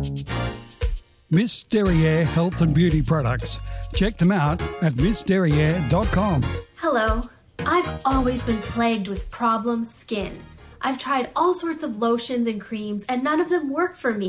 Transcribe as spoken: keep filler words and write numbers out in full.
Miss Derriere Health and Beauty Products. Check them out at miss derriere dot com. Hello. I've always been plagued with problem skin. I've tried all sorts of lotions and creams, and none of them work for me.